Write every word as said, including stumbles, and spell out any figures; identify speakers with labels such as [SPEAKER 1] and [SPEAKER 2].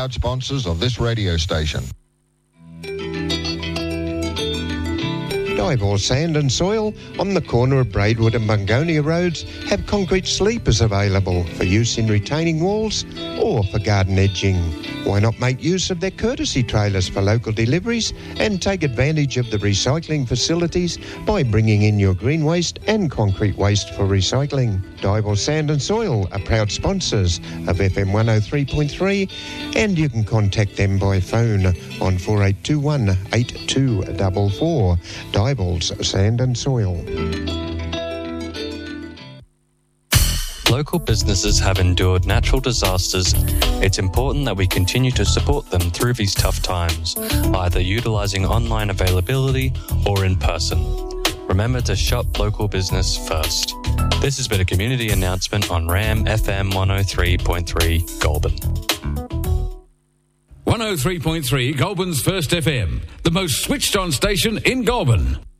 [SPEAKER 1] proud sponsors of this radio station.
[SPEAKER 2] Dival Sand and Soil on the corner of Braidwood and Bungonia Roads have concrete sleepers available for use in retaining walls or for garden edging. Why not make use of their courtesy trailers for local deliveries and take advantage of the recycling facilities by bringing in your green waste and concrete waste for recycling? Dival Sand and Soil are proud sponsors of F M one oh three point three, and you can contact them by phone on four eight two one, eight two four four. Dival's Sand and Soil.
[SPEAKER 3] Local businesses have endured natural disasters. It's important that we continue to support them through these tough times, either utilising online availability or in person. Remember to shop local business first. This has been a community announcement on RAM F M one oh three point three Goulburn.
[SPEAKER 4] one oh three point three Goulburn's First F M, the most switched on station in Goulburn.